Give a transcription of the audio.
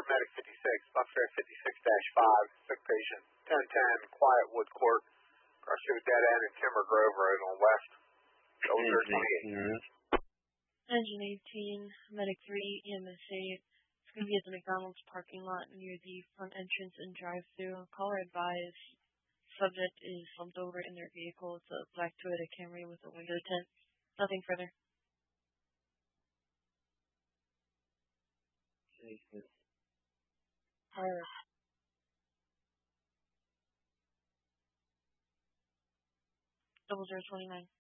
Medic 56, Buckfair 56-5, sick patient 1010, Quiet Wood Court, cross through Dead End and Timber Grove Road on West, Dozer 28. Engine 18, Medic 3, EMS 8. It's going to be at the McDonald's parking lot near the front entrance and drive-thru. Caller advised subject is slumped over in their vehicle. It's a black Toyota Camry with a window tint. Nothing further. Double 029.